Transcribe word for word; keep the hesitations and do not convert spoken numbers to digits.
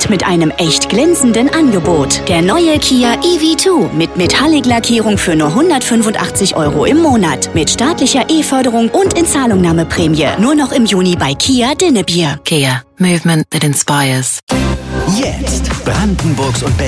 und mit einem echt glänzenden Angebot. Der neue Kia E V zwei mit Metallic-Lackierung für nur hundertfünfundachtzig Euro im Monat. Mit staatlicher E-Förderung und Inzahlungnahmeprämie. Nur noch im Juni bei Kia Dinnebier. Kia. Movement that inspires. Jetzt Brandenburgs und Berlin